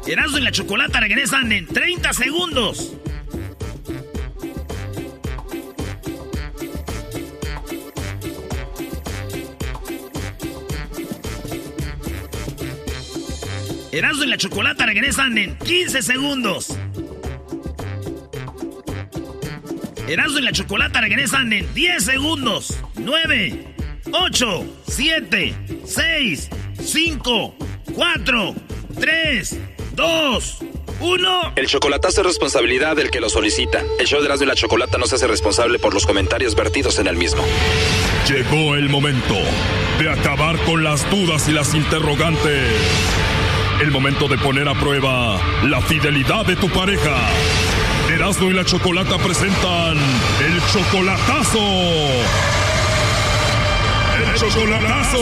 Erasmo y la Chocolata regresan en 30 segundos. Erasmo y la Chocolata regresan en 15 segundos. Erasmo y la Chocolata regresan en 10 segundos. 9, 8, 7, 6, 5, 4, 3, 2, 1. El chocolatazo es responsabilidad del que lo solicita. El show de Erasmo y la Chocolata no se hace responsable por los comentarios vertidos en el mismo. Llegó el momento de acabar con las dudas y las interrogantes. El momento de poner a prueba la fidelidad de tu pareja. Erasmo y la Chocolata presentan el chocolatazo. ¡El chocolatazo!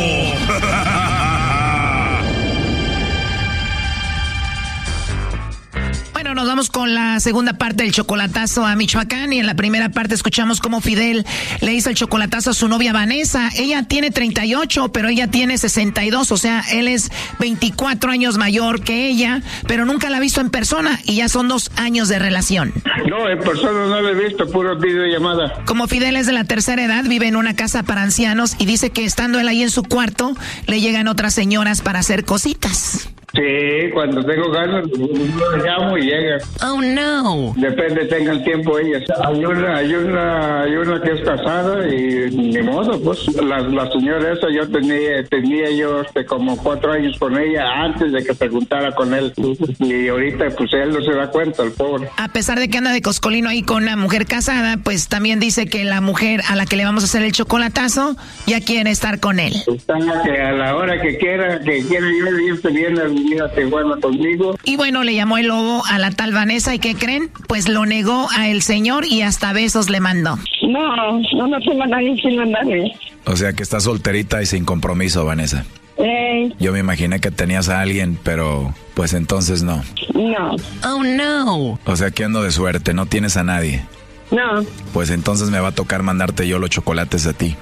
Bueno, nos vamos con la segunda parte del chocolatazo a Michoacán, y en la primera parte escuchamos cómo Fidel le hizo el chocolatazo a su novia Vanessa. Ella tiene 38, pero ella tiene 62, o sea, él es 24 años mayor que ella, pero nunca la ha visto en persona y ya son 2 años de relación. No, en persona no la he visto, puro videollamada. Como Fidel es de la tercera edad, vive en una casa para ancianos y dice que estando él ahí en su cuarto, le llegan otras señoras para hacer cositas. Sí, cuando tengo ganas, lo llamo y llega. Oh, no. Depende, tengan tiempo ellas. Hay una que es casada y ni modo, pues. La señora esa, yo tenía yo como 4 años con ella antes de que se juntara con él. Y ahorita, pues, él no se da cuenta, el pobre. A pesar de que anda de coscolino ahí con una mujer casada, pues también dice que la mujer a la que le vamos a hacer el chocolatazo ya quiere estar con él. Está que a la hora que quiera yo irse bien a vivir a Tijuana conmigo. Y bueno, le llamó el lobo a la tal Vanessa, ¿y qué creen? Pues lo negó a el señor y hasta besos le mandó. No tengo a nadie sin mandarle. O sea que estás solterita y sin compromiso, Vanessa. Yo me imaginé que tenías a alguien, pero pues entonces no. No. Oh, no. O sea que ando de suerte, no tienes a nadie. No. Pues entonces me va a tocar mandarte yo los chocolates a ti.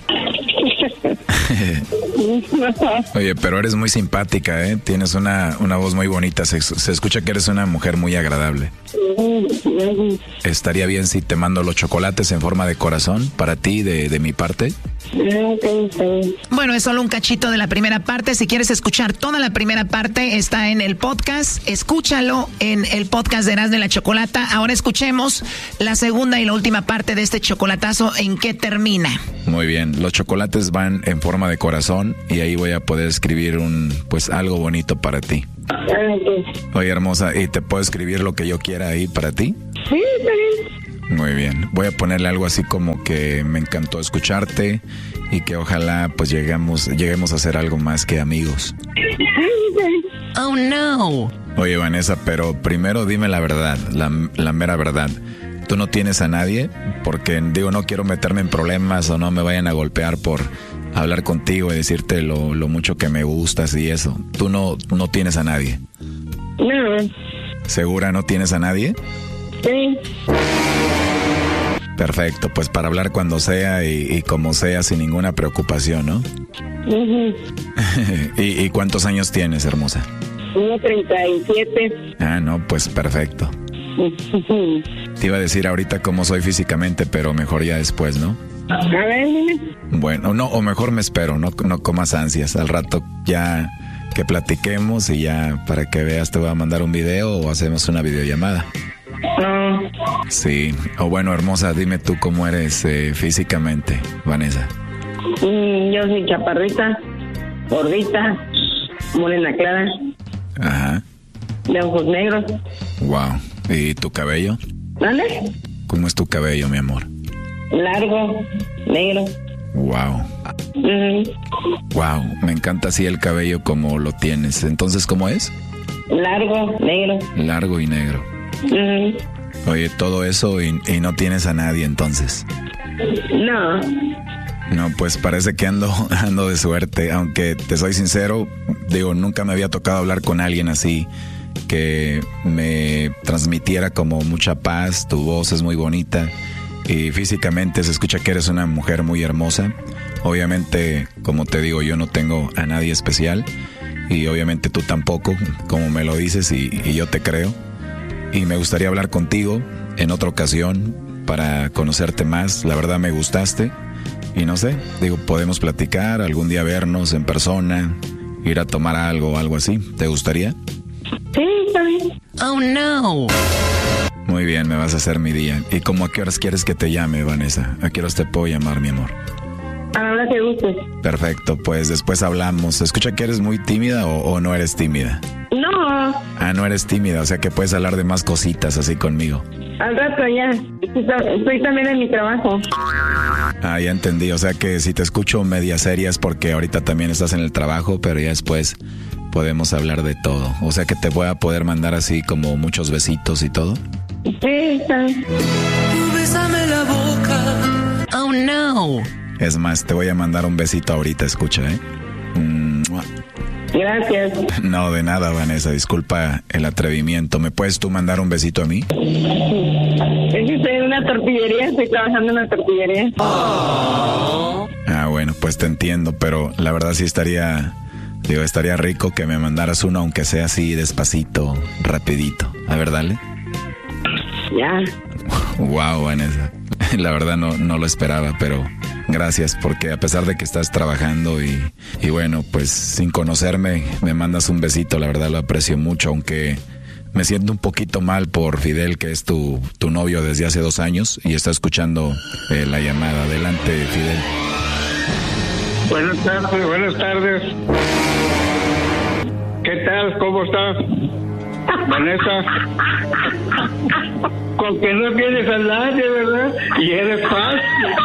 Oye, pero eres muy simpática, ¿eh? Tienes una voz muy bonita, se escucha que eres una mujer muy agradable. ¿Estaría bien si te mando los chocolates en forma de corazón para ti, de mi parte? Bueno, es solo un cachito de la primera parte. Si quieres escuchar toda la primera parte, está en el podcast. Escúchalo en el podcast de Erasmo y la Chocolata. Ahora escuchemos la segunda y la última parte de este chocolatazo. ¿En qué termina? Muy bien, los chocolates van en forma de corazón y ahí voy a poder escribir algo bonito para ti. Oye, hermosa, ¿y te puedo escribir lo que yo quiera ahí para ti? Sí, sí. Muy bien, voy a ponerle algo así como que me encantó escucharte y que ojalá pues lleguemos a ser algo más que amigos. Oh, no. Oye, Vanessa, pero primero dime la verdad, la mera verdad. ¿Tú no tienes a nadie? Porque no quiero meterme en problemas o no me vayan a golpear por hablar contigo y decirte lo mucho que me gustas y eso. ¿Tú no tienes a nadie? No. ¿Segura no tienes a nadie? Sí. Perfecto, pues para hablar cuando sea y como sea, sin ninguna preocupación, ¿no? Uh-huh. ¿Y cuántos años tienes, hermosa? 37. Ah, no, pues perfecto. Uh-huh. Te iba a decir ahorita cómo soy físicamente, pero mejor ya después, ¿no? A ver, dime. Bueno, no, o mejor me espero, no comas ansias. Al rato ya que platiquemos y ya para que veas te voy a mandar un video o hacemos una videollamada. Sí, o bueno, hermosa, dime tú cómo eres físicamente, Vanessa. Yo soy chaparrita, gordita, morena clara. Ajá. De ojos negros. Wow. ¿Y tu cabello? ¿Dónde? ¿Cómo es tu cabello, mi amor? Largo, negro. Wow. Wow, me encanta así el cabello como lo tienes. Entonces, ¿cómo es? Largo, negro. Largo y negro. Oye, todo eso y no tienes a nadie entonces. No. No, pues parece que ando de suerte, aunque te soy sincero, nunca me había tocado hablar con alguien así que me transmitiera como mucha paz. Tu voz es muy bonita y físicamente se escucha que eres una mujer muy hermosa. Obviamente, como te digo, yo no tengo a nadie especial y obviamente tú tampoco, como me lo dices, y yo te creo. Y me gustaría hablar contigo en otra ocasión para conocerte más. La verdad me gustaste y no sé, digo, podemos platicar, algún día vernos en persona, ir a tomar algo o algo así. ¿Te gustaría? Sí, está bien. Oh, no. Muy bien, me vas a hacer mi día. ¿Y cómo a qué horas quieres que te llame, Vanessa? ¿A qué horas te puedo llamar, mi amor? A la hora que gustes. Perfecto, pues después hablamos. ¿Se escucha que eres muy tímida o no eres tímida? No, Ah, no eres tímida, o sea que puedes hablar de más cositas así conmigo. al rato ya. Estoy también en mi trabajo. Ah, ya entendí, o sea que si te escucho media seria es porque ahorita también estás en el trabajo, pero ya después podemos hablar de todo. O sea que te voy a poder mandar así como muchos besitos y todo. Sí, está bien. Bésame la boca. Oh, no. Es más, te voy a mandar un besito ahorita, escucha, ¿eh? Gracias. No, de nada, Vanessa, disculpa el atrevimiento. ¿Me puedes tú mandar un besito a mí? Es que estoy en una tortillería, estoy trabajando en una tortillería. Ah, bueno, pues te entiendo, pero la verdad sí estaría rico que me mandaras uno, aunque sea así despacito, rapidito. A ver, dale. Ya. Wow, Vanessa. La verdad no lo esperaba, pero gracias, porque a pesar de que estás trabajando y bueno, pues sin conocerme, me mandas un besito, la verdad lo aprecio mucho, aunque me siento un poquito mal por Fidel, que es tu novio desde hace 2 años y está escuchando la llamada. Adelante, Fidel. Buenas tardes. ¿Qué tal? ¿Cómo estás, Vanessa? Con que no tienes a nadie, ¿verdad? Y eres fácil.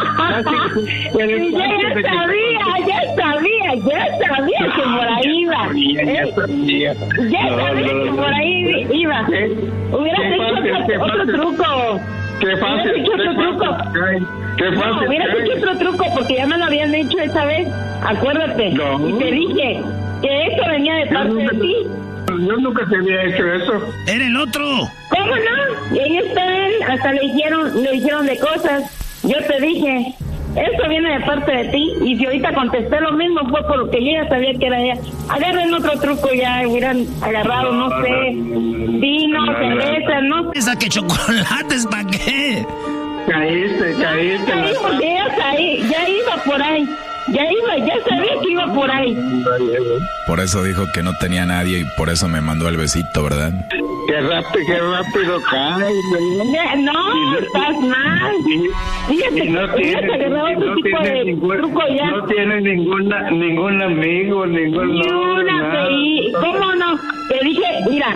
Ya sabía que por ahí iba. Ya sabía que por ahí iba. Hubieras hecho otro truco. Qué fácil. Hubieras hecho otro truco porque ya me lo habían hecho esa vez. Acuérdate. No. Y te dije que eso venía de parte de ti. Yo nunca te había hecho eso. ¡Era el otro! ¿Cómo no? Y ahí está él, hasta le dijeron de cosas. Yo te dije, eso viene de parte de ti. Y si ahorita contesté lo mismo fue porque yo ya sabía que era ella. Agarren otro truco ya, hubieran agarrado, no sé, vino, cerveza, no sé. ¿Esa que chocolates para qué? Caíste. Ya iba por ahí. Ya sabía que iba por ahí. Por eso dijo que no tenía nadie y por eso me mandó el besito, ¿verdad? Qué rápido caes. No, estás mal. Fíjate que hubieras agarrado otro tipo de truco ya. No tiene ningún amigo, ningún novio. ¿Cómo no? Te dije, mira,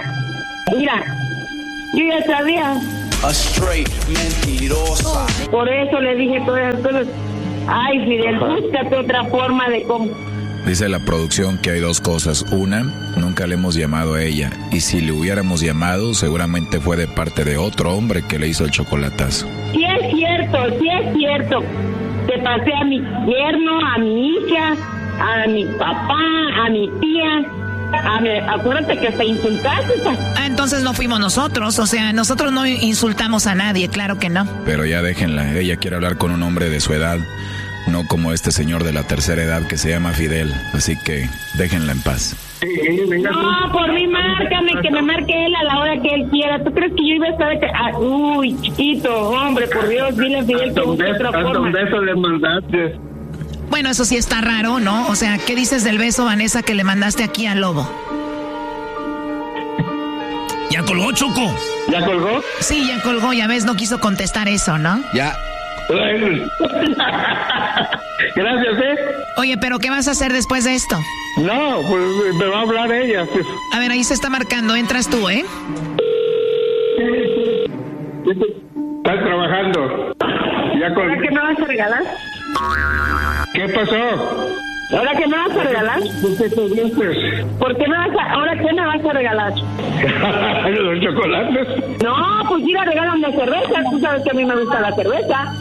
yo ya sabía. A straight mentirosa. Por eso le dije todas las cosas. Ay, Fidel, búscate otra forma de cómo. Dice la producción que hay 2 cosas. Una, nunca le hemos llamado a ella. Y si le hubiéramos llamado, seguramente fue de parte de otro hombre que le hizo el chocolatazo. Sí es cierto. Te pasé a mi yerno, a mi hija, a mi papá, a mi tía. Acuérdate que te insultaste. Ah, entonces no fuimos nosotros, o sea, nosotros no insultamos a nadie, claro que no. Pero ya déjenla, ella quiere hablar con un hombre de su edad, no como este señor de la tercera edad que se llama Fidel, así que déjenla en paz. No, por mí márcame, que me marque él a la hora que él quiera. ¿Tú crees que yo iba a estar uy, chiquito, hombre, por Dios, dile a Fidel que busque otra forma. Un beso le mandaste. Bueno, eso sí está raro, ¿no? O sea, ¿qué dices del beso, Vanessa, que le mandaste aquí al Lobo? ¿Ya colgó, Choco? ¿Ya colgó? Sí, ya colgó, ya ves, no quiso contestar eso, ¿no? Ya. Gracias, Oye, ¿pero qué vas a hacer después de esto? No, pues me va a hablar ella. A ver, ahí se está marcando, entras tú, ¿eh? Estás trabajando. ¿Ahora qué me vas a regalar? ¿Qué pasó? ¿Ahora qué me vas a regalar? ¿Por qué ahora qué me vas a regalar? ¿Los chocolates? No, pues ir a regalarme cerveza. Tú sabes que a mí me gusta la cerveza.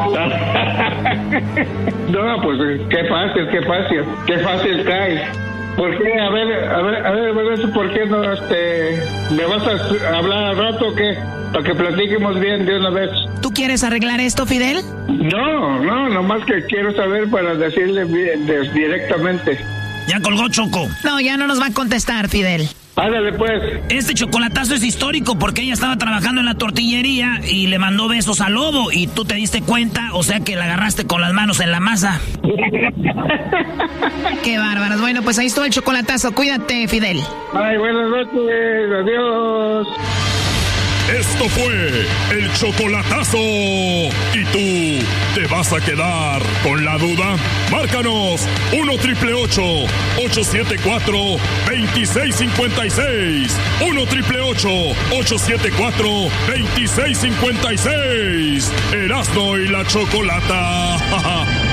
No, pues qué fácil caes. ¿Por qué? A ver, ¿por qué no, me vas a hablar al rato o qué? Para que platiquemos bien de una vez. ¿Tú quieres arreglar esto, Fidel? No, nomás que quiero saber para decirle bien, directamente. Ya colgó, Choco. No, ya no nos va a contestar, Fidel. Ándale, pues. Este chocolatazo es histórico porque ella estaba trabajando en la tortillería y le mandó besos al lobo y tú te diste cuenta, o sea que la agarraste con las manos en la masa. Qué bárbaros. Bueno, pues ahí estuvo el chocolatazo. Cuídate, Fidel. Ay, buenas noches. Adiós. Esto fue el chocolatazo. ¿Y tú te vas a quedar con la duda? Márcanos 1-888-874-2656. 1-888-874-2656. Erasmo y la Chocolata.